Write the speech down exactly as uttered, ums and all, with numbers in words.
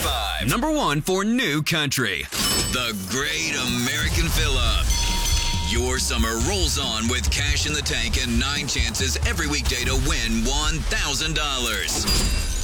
five. Number one for New Country. The Great American Fill-Up. Your summer rolls on with cash in the tank and nine chances every weekday to win one thousand dollars.